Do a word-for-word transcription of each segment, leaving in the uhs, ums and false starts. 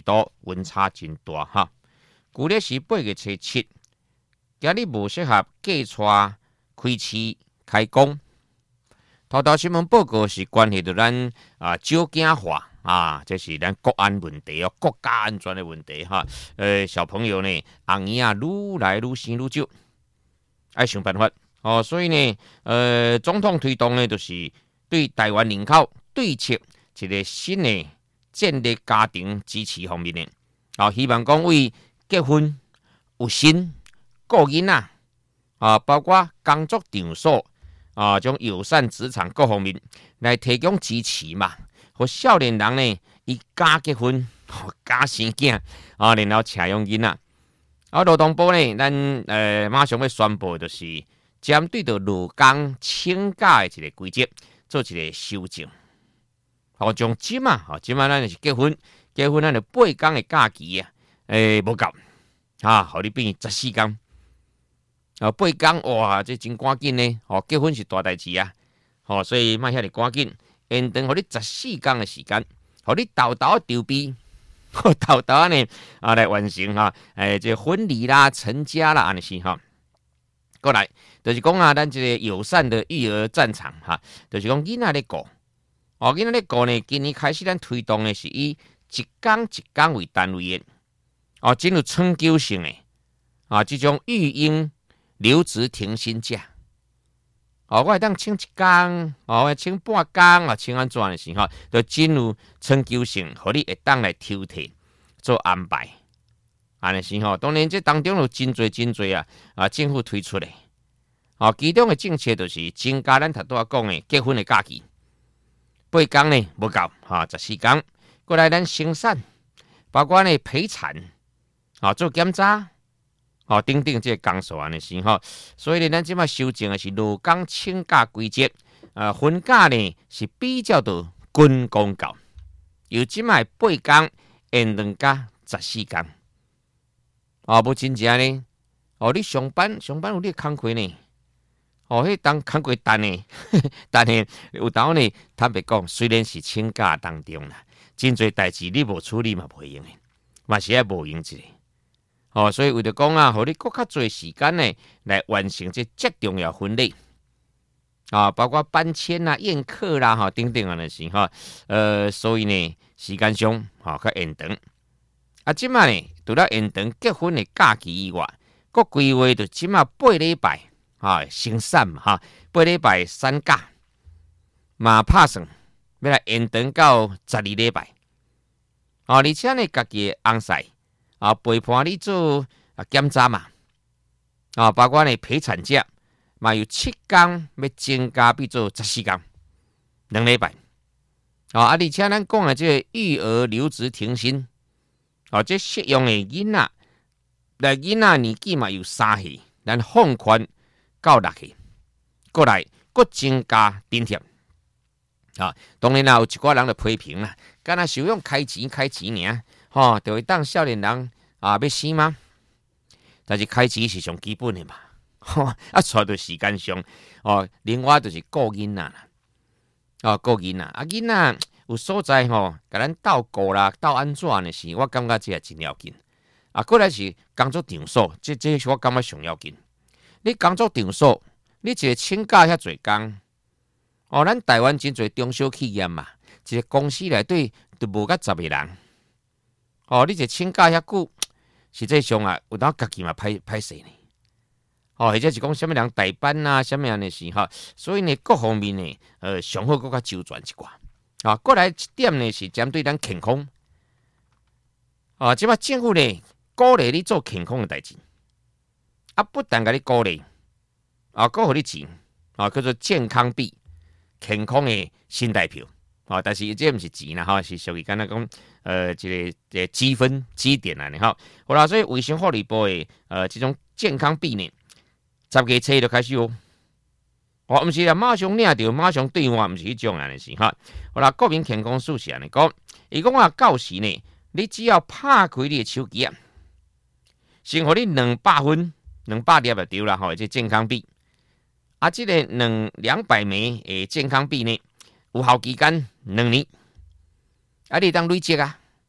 度温差真大哈。旧历是八月初七，今日无适合嫁娶开市开工。头条新闻报告是关系到咱啊少子化啊，这是咱国安问题哦，国家安全的问题哈。呃，小朋友呢，红衣啊愈来愈生愈少，爱想办法哦。所以呢，呃，总统推动呢，就是对台湾人口对策一个新的建立家庭支持方面的，啊、哦，希望讲为结婚、有薪、顾囡仔啊，包括工作场所啊，种友善职场各方面来提供支持嘛。和少年人呢，伊加结婚、加生囝啊，然后请用囡仔。啊，劳动部呢，咱呃马上要宣布，就是针对着劳工请假的一个规则做一个修正。哦，从即嘛，哦，即嘛咱是结婚，结婚咱就八天的假期啊，诶、欸，无够啊，互你变十四天。啊，八天哇，这真赶紧呢！哦，结婚是大代志啊，哦，所以莫遐尼赶紧，延长互你十四天的时间，互你豆豆筹备，豆豆呢啊来完成哈，诶、欸，这婚礼啦、成家啦，安尼是哈。过来，就是讲啊，咱这个友善的育儿战场哈，就是讲囡仔咧顾，哦，囡仔咧顾呢，今年开始咱推动的是以一天一天为单位的，哦，进入长久性的啊，这种育婴留职停薪假，哦，我会当请一天，哦，我请半天，啊，请安怎的时候，就进入长久性，互你会当来抽替做安排。安尼是吼，当然这当中有真侪真侪啊，啊，政府推出的，哦，其中的政策就是增加咱头拄仔讲的结婚的假期，八天呢无够，哈，十四天，过来咱生产，包括呢陪产，啊，做检查。哦，等等这个工作安尼是吼，所以呢，咱即马修正的是劳工请假规则，呃，婚假呢是比较的均公告，由即马八天延长加十四天。哦，无真正呢，哦，你上班上班有你工课呢，哦，迄当工课单呢，但是有当呢，坦白讲，虽然是请假当中啦，真侪代志你无处理嘛袂用的，嘛是爱无用一个。哦，所以为着讲啊，互你搁较侪时间呢，来完成这最重要婚礼啊，包括搬迁啦、宴客啦，哈等等啊那是哈。呃，所以呢，时间上哈较延长。啊，即马呢，除了延长结婚的假期以外，搁规划着即马八礼拜哈生产嘛哈，八礼拜产假嘛拍算要来延长到十二礼拜。哦，而且呢，家己的翁婿。啊，陪伴你做啊检查嘛，啊，包括呢陪产假，嘛有七天要增加变做十四天，两礼拜。啊，啊，而且咱讲的这个育儿留职停薪，啊，这适用的囡仔，来囡仔年纪嘛有三岁，咱放宽到六岁，过来搁增加津贴。啊，当然啦，有一寡人就批评啦，敢若想用开钱开钱尔。吼、哦，就会当少年人啊要死吗？但是开始是上基本的嘛，吼、哦、啊，带到时间上，哦，另外就是顾囡仔啦，哦，顾囡仔，啊囡仔有所在吼，甲咱斗顾啦，斗安怎的是，我感觉这也真要紧。啊，过来是工作场所，这这是我感觉上要紧。你工作场所，你一个请假遐侪工，哦，咱台湾真侪中小企业嘛，一个公司内底都无甲十个人。哦，你这请假遐久，实际上啊，有当家己嘛歹歹势呢。哦，或者是讲什么人代班啊，什么样的事哈，所以呢，各方面呢，呃，上好更较周全一寡。啊，过来一点呢是针对咱健康。啊，即摆政府呢鼓励你做健康的代志，啊，不但甲你鼓励，啊，搁互你钱，啊，叫做健康币，健康的新代票。哦，但是这毋是钱啦，哈，是属于敢若讲，呃，一个一个积分积点啦，哈。好啦，所以卫生福利部的呃这种健康币呢，十月初就开始哦。哦，毋是啦，马上领着，马上兑换，毋是迄种安尼是哈。好啦，国民健康署是安尼讲，伊讲啊，到时呢，你只要拍开你的手机啊，先互你两百分、两百粒就对啦，吼，这健康币。啊，这个两两百枚的健康币呢？有效期间两年，啊，你当累积啊，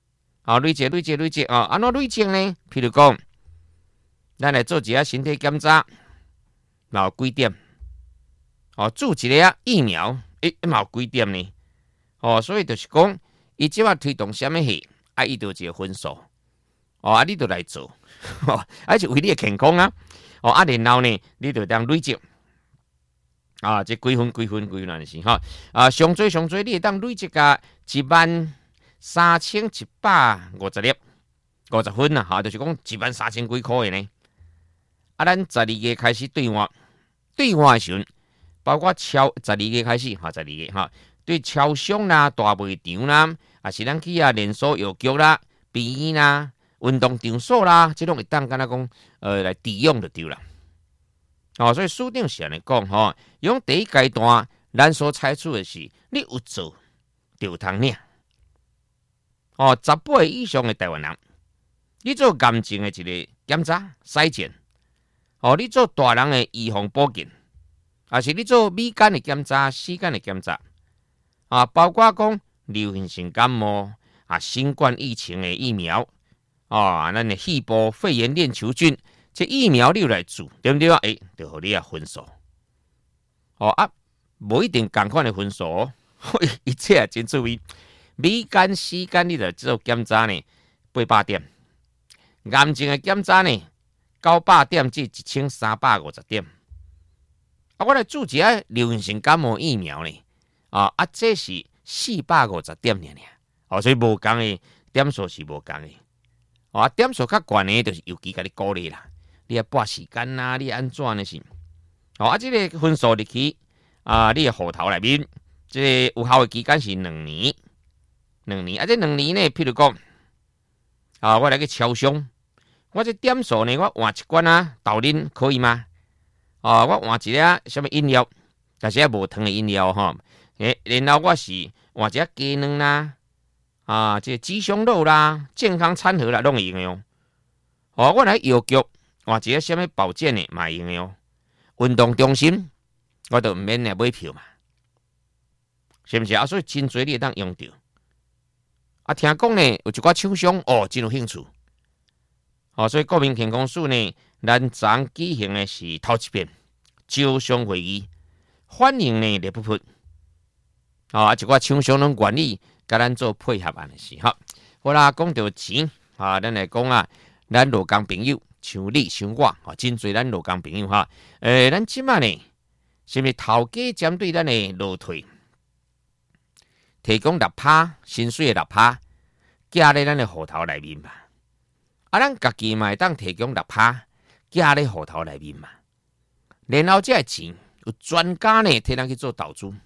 啊，累积累积累积啊，安怎累积呢？譬如讲，咱来做一下身体检查，嘛有几点？哦，注一个啊疫苗，诶，嘛有几点呢？哦，所以就是讲，伊即马推动什么戏，啊，伊就有一个分数，哦，啊，你就来做，哦，啊是为你的健康啊，哦，啊，然后呢，你就当累积。啊，这几分几分几分是哈啊，上最上最，你会当累积个一万三千一百五十粒，五十分啦，哈，就是讲一万三千几块的呢。啊，咱十二月开始对外，对外的时阵，包括超十二月开始哈，十二月哈，对超商啦、大卖场啦，啊是咱去啊连锁药局啦、病院啦、运动场所啦，这种会当敢若讲呃来抵用就对啦。哦，所以书长是安尼讲吼，用第一阶段，咱所采取的是，你有做就有通领。哦，十八岁以上的台湾人，你做癌症的一个检查筛检，哦，你做大人的预防保健，还是你做乙肝的检查、C肝的检查，啊，包括讲流行性感冒啊、新冠疫情的疫苗，啊，咱的细胞肺炎链球菌。这疫苗你来做，对不对啊？诶，就互你啊分数。哦啊，无一定同款的分数哦。一切啊真注意，乙肝、C肝你来做检查呢，八百点；癌症的检查呢，九百点至一千三百五十点。啊，我来注一下流行性感冒疫苗呢，啊啊，这是四百五十点呢。哦，所以无共的点数是无共的。哦，啊，点数较悬的，就是尤其甲你鼓励啦。你啊拨时间啊，你安怎呢是？哦啊，这个分数入去啊，你的户头内面，这个有效的期间是两年，两年啊，这两年呢，譬如讲啊，我来去超商，我这点数呢，我换一罐啊豆奶可以吗？啊，我换一个什么饮料，但是啊无糖的饮料哈，诶，然后我是换一个鸡卵啦，啊，这鸡胸肉啦，健康餐盒啦，拢会用的哦。哦，我来药局。换一个什么保健的嘛用的哦，运动中心我都毋免来买票嘛，是不是啊？所以真侪你会当用到。啊，听讲呢有一寡厂商哦真有兴趣，哦，所以国民健康署呢，咱昨举行的是头一遍招商会议，欢迎呢来不不，哦，啊一寡厂商拢愿意甲咱做配合安尼是哈。好啦，讲到钱啊，咱来讲啊，咱罗工朋友。像你像我，啊，真侪咱劳工朋友哈。诶、欸，咱即马呢，是毋是头家针对咱的劳退，提供六趴薪水的六趴，加咧咱的户头内面嘛？啊，咱家己嘛会当提供六趴，加咧户头内面嘛？然后这钱有专家呢，替咱去做投资。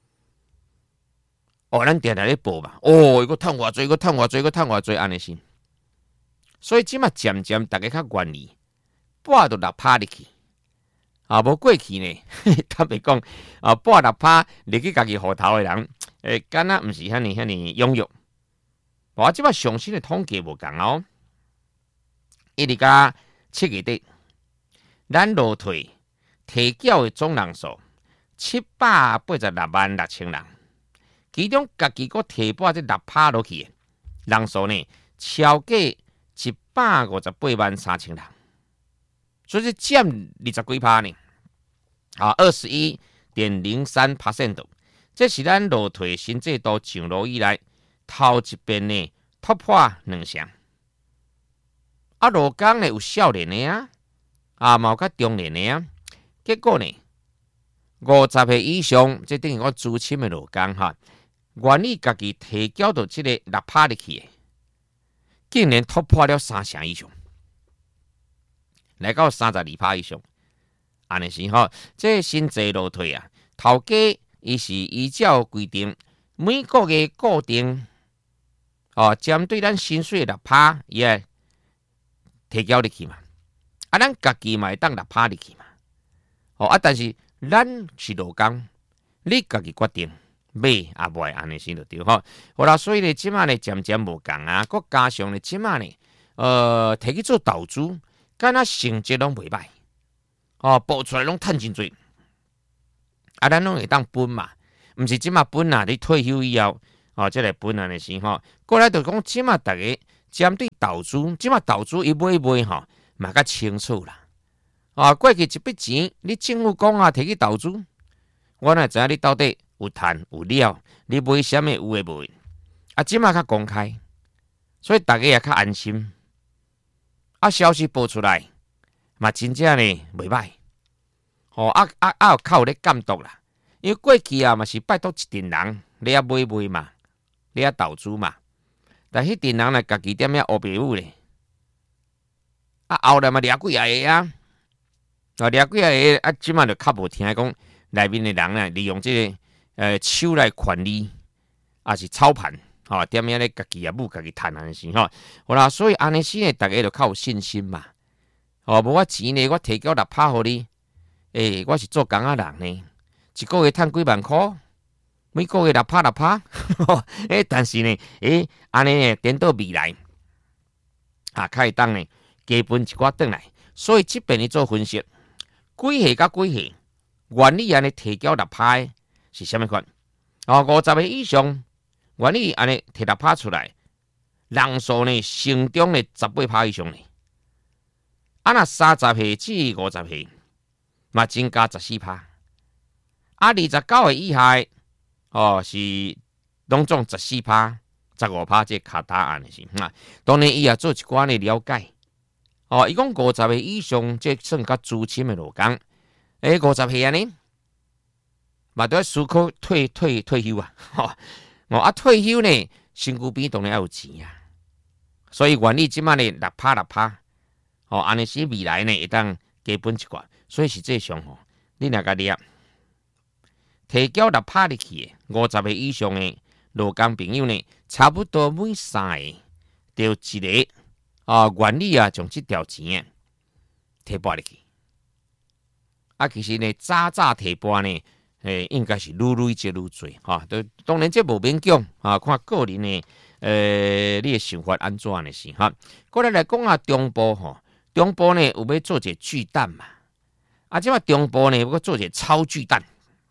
哦，咱定定咧报嘛。哦，伊个趁偌济，个趁偌济，个趁偌济，安尼是。所以即马渐渐大家较愿意拨到六趴入去，啊，无过去呢，坦白讲，啊，拨六趴入去家己户头的人，诶、欸，敢若毋是遐尼遐尼踊跃。我即马上新的统计无共哦，一直甲七月底，咱劳退提缴的总人数七百八十六万六千人，其中家己阁提拨这六趴落去的人数呢，超过一百五十八万三千人，所以占二十几趴呢，啊，二十一点零三 percent， 这是咱劳退新制度上路以来头一遍呢突破两成。啊，劳工呢有少年的啊，啊，嘛有较中年的啊，结果呢，五十岁以上，即等于我资深的劳工哈，愿意家己提交到这个六趴入去的。竟然突破了三成以上，来到三十二趴以上，安尼是吼，这新制劳退啊，头家伊是依照规定，每个月固定哦，针对咱薪水六趴，伊会提交入去嘛，啊，咱家己嘛会当六趴入去嘛，哦啊，但是咱是劳工，你家己决定。买也袂安尼先就对吼，好啦，所以呢，即马呢渐渐无共啊，佮加上呢，即马呢，呃，摕去做投资，敢若成绩拢袂歹，哦，报出来拢趁真侪，啊，咱拢会当分嘛，毋是即马分啊，你退休以后，哦，即个分安尼先吼，过来就讲即马逐个针对投资，即马投资伊买卖吼，嘛较清楚啦。啊，过去一笔钱，你政府讲啊，摕去投资，我哪知影你到底有赚有了，你买啥物有诶无？啊，即马较公开，所以大家也较安心。啊，消息报出来，嘛真正呢袂歹。吼、哦，啊啊啊，较有咧监督啦。因为过去啊嘛是拜托一群人，你啊买卖嘛，你啊投资嘛，但迄群人呢，家己点样乌白母咧？啊，后来嘛掠几啊个啊，啊掠几啊个啊，即马就较无听讲内面的人呢，利用即、這个呃手来权利，啊是操盘，吼、哦，点样咧家己啊母家己趁安尼吼，好啦，所以安尼先呢，大家就较有信心嘛。哦，无我钱呢，我提交六拍互你，诶、欸，我是做工仔人呢。一个月赚几万块，每个月六拍六拍，诶，但是呢，诶，安尼呢，颠倒未来，啊，可以当呢，加分一寡转来。所以这边呢做分析，几岁甲几岁，原理安尼提交六拍是啥物款？哦，五十岁以上，原理安尼摕六拍出来，人数呢成长呢十八拍以上呢。啊，那三十岁至五十岁，嘛增加十四拍。啊，二十九岁以下，哦是拢总十四趴、十五趴，这卡答案的是。啊，当然伊也做一寡的了解。哦，伊讲五十岁以上，这算较资深的劳工。诶，五十岁安尼，嘛都要思考退退退休啊。吼、哦，啊退休呢，身躯边当然要有钱啊。所以原理即马呢，六趴六趴，哦，安尼是未来呢会当加本一寡。所以实际上吼，你若甲掠。提交六拍入去的五十岁以上的劳工朋友呢，差不多每三个就一个啊，原理啊，将这条钱提拨入去。啊，其实呢，早早提拨呢，诶，应该是愈累积愈多哈。都当然这无勉强啊，看个人的呃，你的想法安怎的是哈。过来来讲啊，中部吼，中部呢有要做一个巨蛋嘛，啊，即嘛中部呢要做一个超巨蛋。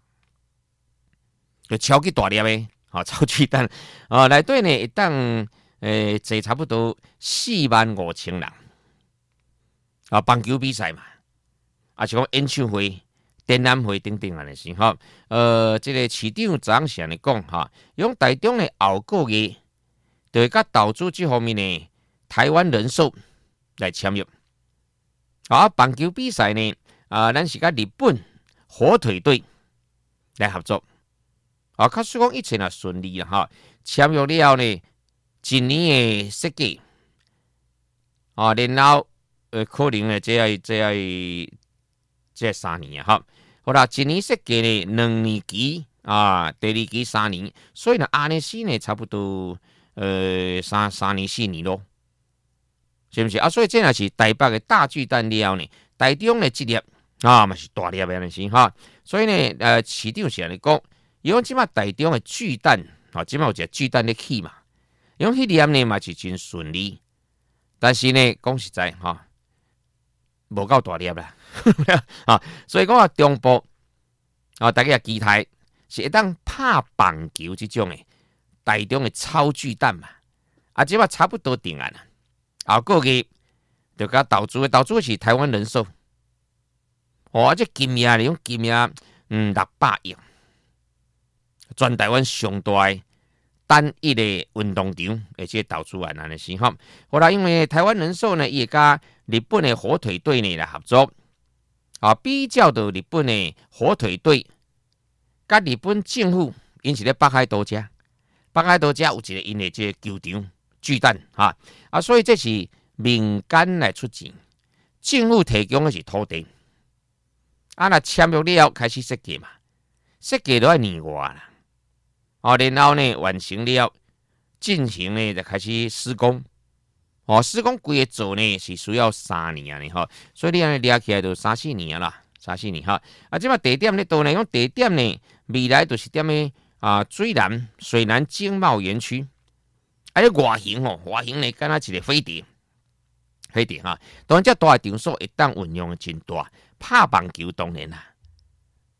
就超级大粒的，吼超巨蛋，哦，内底呢会当诶坐差不多四万五千人，啊，棒球比赛嘛，啊，是讲演唱会、展览会等等安尼是吼，呃，这个市长昨是安尼讲哈，用台中的后个月，就会甲投资这方面呢，台湾人寿来签约，啊，棒球比赛呢，啊，咱是甲日本火腿队来合作。啊，假使讲一切也顺利啦，哈，签约了后呢，一年的设计，啊，然后呃，可能呢，这要这要这三年啊，哈，好啦，一年设计呢，两年期啊，第二期三年，所以呢，安尼时呢，差不多呃三三年四年咯，是不是啊？所以这也是台北的大巨蛋了呢，台中的这粒啊，嘛是大粒的安尼是哈，所以呢，呃，市长是安尼讲。因为即马台中的巨蛋，吼，即马有一个巨蛋咧起嘛，因为迄念呢嘛是真顺利，但是呢，讲实在吼，无够大粒啦，啊，所以讲啊，中部啊，大家期待是会当拍棒球即种诶，台中的超巨蛋嘛，啊，即马差不多定案啦，后个月就甲投资诶，投资是台湾人寿，哦，啊，这金额呢，用金额嗯六百亿。全台湾上大单一的运动场，而且投资案安尼是吼。好啦，因为台湾人寿呢，也甲日本的火腿队呢来合作，啊，比较到日本的火腿队，甲日本政府，因是咧北海道遮，北海道遮有一个因的这个球场巨蛋哈，啊，所以这是民间来出钱，政府提供的是土地，啊，那签约了后开始设计嘛，设计都要年外啦。哦，然后呢，完成了，进行呢就开始施工。哦，施工规个做呢是需要三年呢，吼，所以你安尼掠起来就三四年啦，三四年哈。啊，即马地点呢度呢，用地点呢，未来就是点呢啊，水南水南经贸园区。啊，这外形吼，外形呢，敢若一个飞碟，飞碟哈。当然，这大场所会当运用真大，拍棒球当然啦。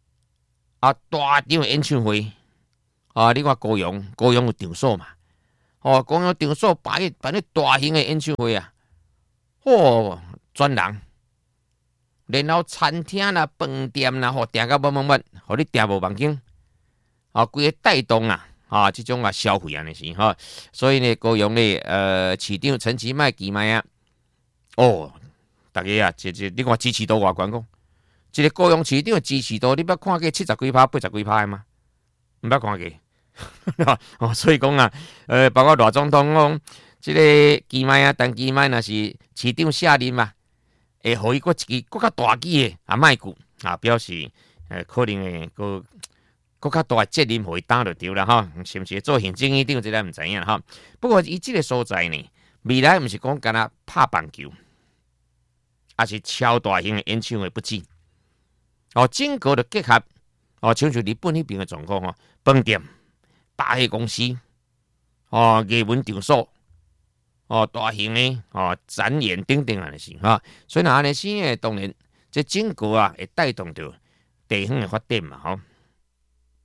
啊，大场演唱会。啊！你看高雄，高雄有场所嘛？ 哦，公园场所办一办一大型的演唱会啊，哦，专人，然后餐厅啦、饭店啦，吼，订到满满满，互你订无望紧，啊，规个带动啊，啊，即种啊消费安尼是吼，所以呢，高雄咧，呃，市长陈其迈、其迈啊，哦，大家啊，这这，你看支持度偌悬讲，一个高雄市长的支持度，你捌看过七十几趴、八十几趴的吗？毋捌看过。哦，所以讲啊，呃，包括大总统讲，即、这个期迈啊，陈其迈若是市长下任嘛，会互伊搁一支搁较大支的啊，卖句啊，表示呃，可能会搁搁较大的责任互伊担就对啦吼，是毋是做行政院长，这个毋知影吼。不过伊即个所在呢，未来毋是讲干那拍棒球，也是超大型的演唱会不止。哦，整个的结合，哦，像像日本迄边的状况吼，饭店。大个公司，哦，艺文场所，哦，大型的哦展演等等安尼是哈，所以那安尼是诶，当然这整个啊会带动着地方的发展嘛吼。